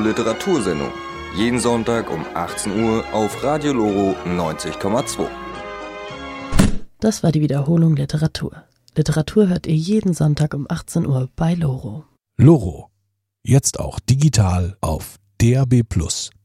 Loroliteratursendung. Jeden Sonntag um 18 Uhr auf Radio Loro 90,2. Das war die Wiederholung Literatur. Literatur hört ihr jeden Sonntag um 18 Uhr bei Loro. Loro. Jetzt auch digital auf DAB+.